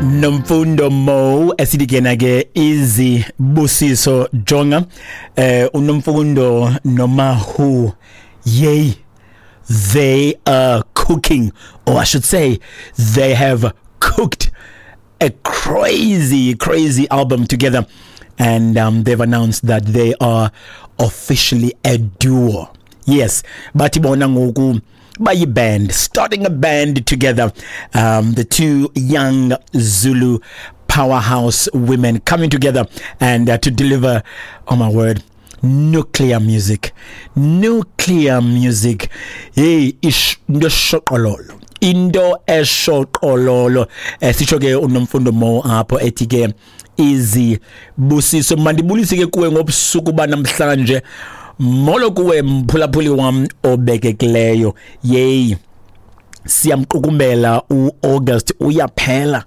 Nomfundo Mo esidikena ke izibusiso jonga unomfundo noma who yay they are cooking, or I should say they have cooked a crazy album together, and they've announced that they are officially a duo. Yes, bathi bona ngoku by band, starting a band together. The two young Zulu powerhouse women coming together and to deliver, oh my word, nuclear music. Hey, ish ndo shokololo. Indo eshokololo. Sisho ke unomfundo Mo apho ethi ke izibusiso mandibulise ke kuwe ngobusuku banamhlanje. Molo kuwe mphulaphuli wam obekekileyo. Yey, siyamqukumbela uAugust uyaphela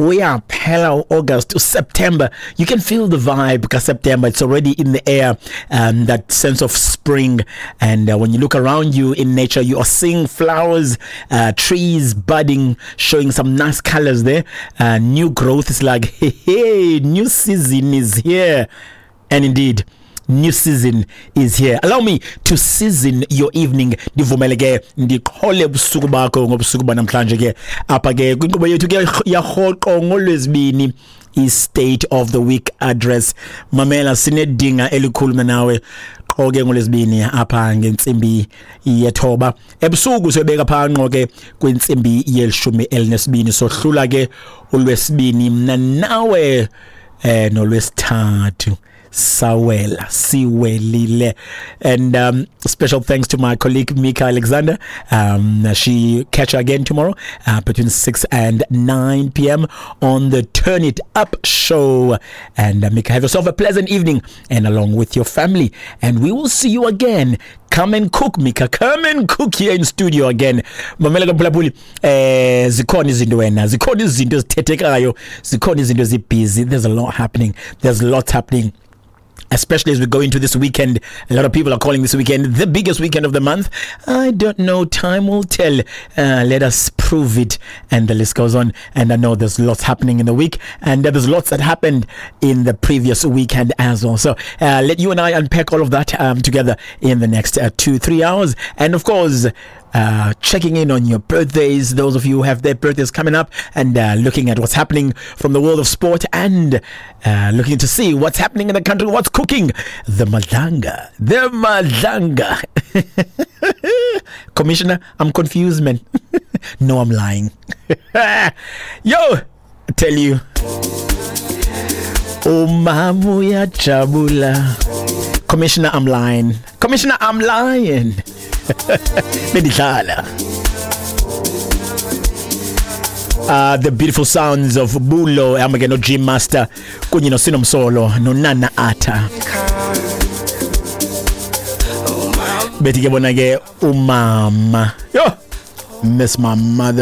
uAugust, September. You can feel the vibe because September, it's already in the air, that sense of spring. And when you look around you in nature, you are seeing flowers, trees budding, showing some nice colors there. New growth is like, hey, new season is here. And indeed, new season is here. Allow me to season your evening. Ndivumele ke ndiqhole ubusuku bakho ngobusuku banamhlanje ke apha ke kwinkqubo yethu ke yarhoqo ngolwezibini i-state of the week address. Mamela sinedinga elikhuluma nawe qho ke ngolwezibini apha ngentsimbi yethoba ebusuku sobeka phanqo ke kwintsimbi yelishumi elinesibini sohlula ke ulwesibini mna nawe nolwesithathu Sawela siwelile. And special thanks to my colleague Mika Alexander. She catch her again tomorrow between 6 and 9 p.m. on the Turn It Up show. And Mika, have yourself a pleasant evening and along with your family, and we will see you again. Come and cook, Mika. Come and cook here in studio again. Mamela kampulapuli zikhona izinto wena, zikhona izinto ezithethekayo, zikhona izinto ezibusy. There's a lot happening. There's lots happening. Especially as we go into this weekend. A lot of people are calling this weekend the biggest weekend of the month. I don't know, time will tell. Let us prove it. And the list goes on. And I know there's lots happening in the week, and there's lots that happened in the previous weekend as well. So let you and I unpack all of that together in the next 2-3 hours. And of course, checking in on your birthdays, those of you who have their birthdays coming up, and looking at what's happening from the world of sport, and looking to see what's happening in the country, what's cooking. The Madanga. Commissioner, I'm confused, man. No, I'm lying. Yo, I tell you, Mamu ya Chabula. Commissioner, I'm lying. The beautiful sounds of Bulo Amageno G Master kunye no Sinom Solo no Nana Ata. Bethi ke bona ke umama. Yo, miss my mother.